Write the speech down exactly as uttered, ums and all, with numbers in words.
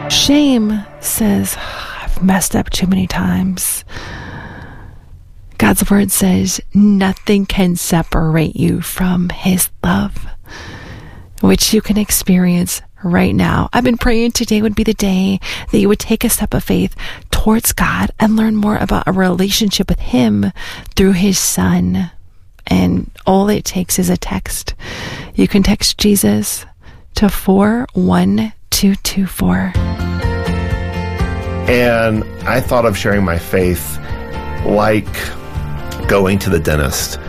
Shame says, I've messed up too many times. God's word says nothing can separate you from his love, which you can experience right now. I've been praying today would be the day that you would take a step of faith towards God and learn more about a relationship with him through his son. And all it takes is a text. You can text Jesus to four one two two four. And I thought of sharing my faith like going to the dentist.